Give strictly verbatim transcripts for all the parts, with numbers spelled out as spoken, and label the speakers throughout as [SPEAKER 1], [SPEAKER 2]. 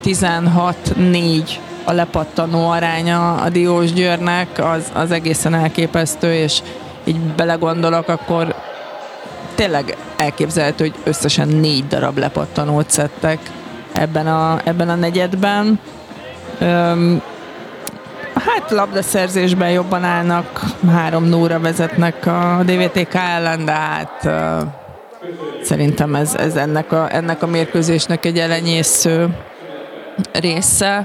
[SPEAKER 1] tizenhat négy a lepattanó aránya a Diósgyőrnek, az, az egészen elképesztő, és így belegondolok, akkor tényleg elképzelhető, hogy összesen négy darab lepattanót szedtek ebben a, ebben a negyedben. Öm, hát labdaszerzésben jobban állnak, három nulla vezetnek a dé vé té ká ellen, de hát ö, szerintem ez, ez ennek, a, ennek a mérkőzésnek egy elenyésző része.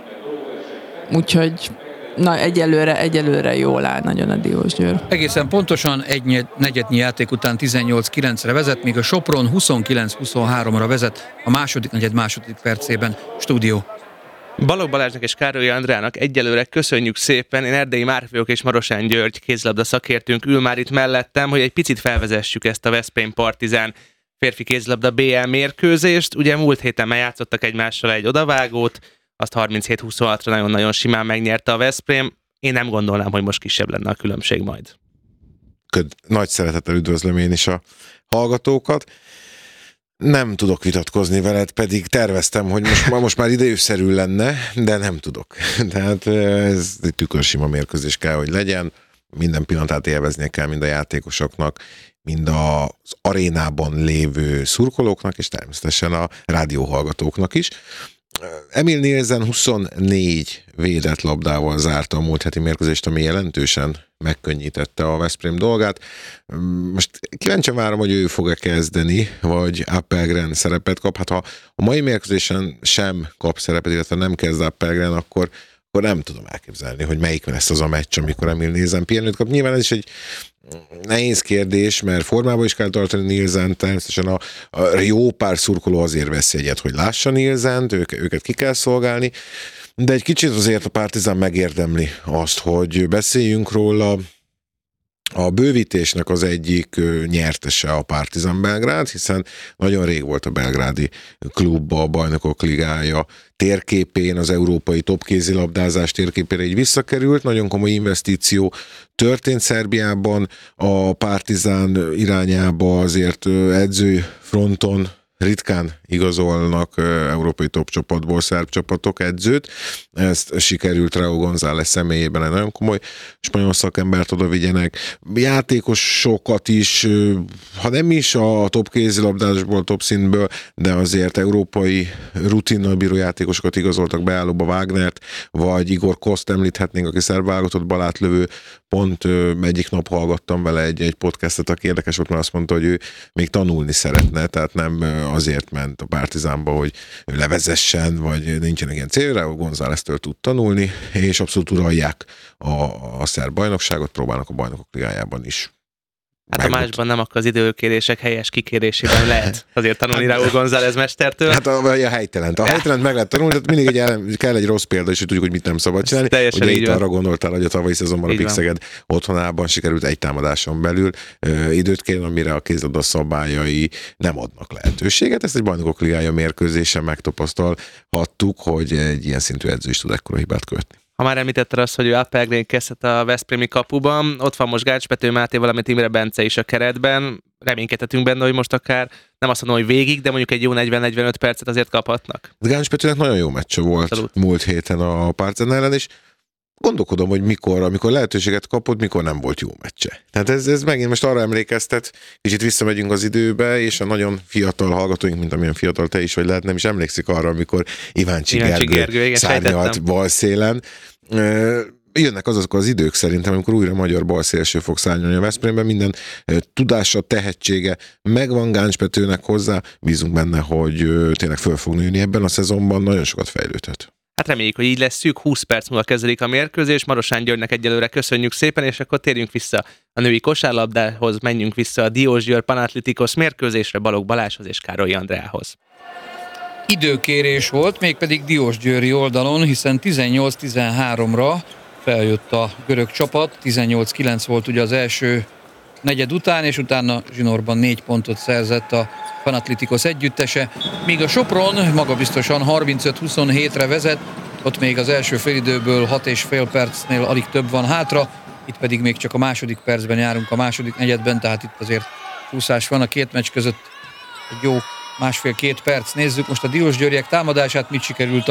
[SPEAKER 1] Úgyhogy na, egyelőre, egyelőre jól áll nagyon a Diósgyőr.
[SPEAKER 2] Egészen pontosan egy negyednyi játék után tizennyolc kilencre vezet, míg a Sopron huszonkilenc huszonháromra vezet a második negyed második percében. Stúdió.
[SPEAKER 3] Balogh Balázsnak és Károly Andrának egyelőre köszönjük szépen. Én Erdei Márk vagyok, és Marosán György kézilabda szakértőnk ül már itt mellettem, hogy egy picit felvezessük ezt a Veszprém Partizán férfi kézilabda bé el mérkőzést. Ugye múlt héten már játszottak egymással egy odavágót, azt harminchét huszonhatra nagyon-nagyon simán megnyerte a Veszprém. Én nem gondolnám, hogy most kisebb lenne a különbség majd.
[SPEAKER 4] Köd, nagy szeretettel üdvözlöm én is a hallgatókat. Nem tudok vitatkozni veled, pedig terveztem, hogy most, most már idejűszerű lenne, de nem tudok. Tehát ez egy tükörsima mérkőzés kell, hogy legyen. Minden pillanatát élveznie kell mind a játékosoknak, mind az arénában lévő szurkolóknak, és természetesen a rádióhallgatóknak is. Emil Nielsen huszonnégy védett labdával zárta a múlt heti mérkőzést, ami jelentősen megkönnyítette a Veszprém dolgát. Most kíváncsian várom, hogy ő fog-e kezdeni, vagy Appelgren szerepet kap. Hát ha a mai mérkőzésen sem kap szerepet, illetve nem kezd Appelgren, akkor akkor nem tudom elképzelni, hogy melyik lesz az a meccs, amikor Emil Nielsen pihenőt kap. Nyilván ez is egy nehéz kérdés, mert formában is kell tartani Nielsen, természetesen a, a jó pár szurkoló azért veszi egyet, hogy lássa Nielsent, ők, őket ki kell szolgálni, de egy kicsit azért a Partizán megérdemli azt, hogy beszéljünk róla. A bővítésnek az egyik nyertese a Partizan Belgrád, hiszen nagyon rég volt a belgrádi klubba a Bajnokok Ligája térképén, az európai topkézilabdázás térképére így visszakerült. Nagyon komoly investíció történt Szerbiában, a Partizan irányába azért edzői fronton ritkán igazolnak európai top csapatból szerb csapatok edzőt. Ezt sikerült Raúl González személyében egy nagyon komoly spanyol szakembert oda vigyenek. Játékosokat is, ha nem is a top kézilabdásból, top szintből, de azért európai rutinnal bíró játékosokat igazoltak beállóba, Wagnert, vagy Igor Koszt említhetnénk, aki szerb válogatott balátlövő. Pont egyik nap hallgattam vele egy, egy podcastet, aki érdekes volt, mert azt mondta, hogy ő még tanulni szeretne, tehát nem azért ment a Partizánba, hogy ő levezessen, vagy nincsenek ilyen célra, Gonzáleztől tud tanulni, és abszolút uralják a, a szerb bajnokságot, próbálnak a Bajnokok Ligájában is.
[SPEAKER 3] Hát a másban nem, akkor az időkérések helyes kikérésében lehet azért tanulni Raúl González mestertől.
[SPEAKER 4] Hát a, a helytelent. A helytelent meg lehet tanulni, tehát mindig egy, kell egy rossz példa, és hogy tudjuk, hogy mit nem szabad csinálni.
[SPEAKER 3] Teljesen
[SPEAKER 4] ugye
[SPEAKER 3] így
[SPEAKER 4] itt
[SPEAKER 3] van.
[SPEAKER 4] arra gondoltál, hogy a tavalyi szezonban a Pixeged otthonában sikerült egy támadáson belül ö, időt kérni, amire a kézilabda szabályai nem adnak lehetőséget. Ezt egy Bajnokok Ligája mérkőzésen megtapasztalhattuk, hogy egy ilyen szintű edző is tud ekkora hibát követni.
[SPEAKER 3] Ha már említetted azt, hogy ő Appelgren kezdett a veszprémi kapuban, ott van most Gács Pető Máté, valamint Imre Bence is a keretben. Reménykedhetünk benne, hogy most akár nem azt mondom, hogy végig, de mondjuk egy jó negyven-negyvenöt percet azért kaphatnak.
[SPEAKER 4] Gács Petőnek nagyon jó meccse volt Abszolút. múlt héten a Partizán ellen, és gondolkodom, hogy mikor, amikor lehetőséget kapott, mikor nem volt jó meccse. Tehát ez, ez megint most arra emlékeztet, kicsit visszamegyünk az időbe, és a nagyon fiatal hallgatóink, mint amilyen fiatal te is vagy lehet, nem is emlékszik arra, amikor Iváncsi Gergő, Gergő szárnyalt balszélen. Jönnek azok az idők szerintem, amikor újra magyar balszélső fog szárnyalni a Veszprémben, minden tudása, tehetsége megvan Gács Petőnek hozzá, bízunk benne, hogy tényleg föl fog nőni ebben a szezonban, nagyon sokat fejlődhet.
[SPEAKER 3] Hát reméljük, hogy így lesz, szűk húsz perc múlva kezdődik a mérkőzés. Marosán Györgynek egyelőre köszönjük szépen, és akkor térjünk vissza a női kosárlabdához, menjünk vissza a Diósgyőr Panathinaikos mérkőzésre Balogh Balázshoz és Károly Andrához.
[SPEAKER 2] Időkérés volt, mégpedig diósgyőri oldalon, hiszen tizennyolc tizenháromra feljött a görög csapat, tizennyolc kilenc volt ugye az első negyed után, és utána zsinórban négy pontot szerzett a Panathinaikos együttese, míg a Sopron magabiztosan harmincöt huszonhétre vezet, ott még az első félidőből hat és fél percnél alig több van hátra, itt pedig még csak a második percben járunk a második negyedben, tehát itt azért húszás van a két meccs között, egy jó másfél-két perc. Nézzük most a Diósgyőriek támadását, mit sikerült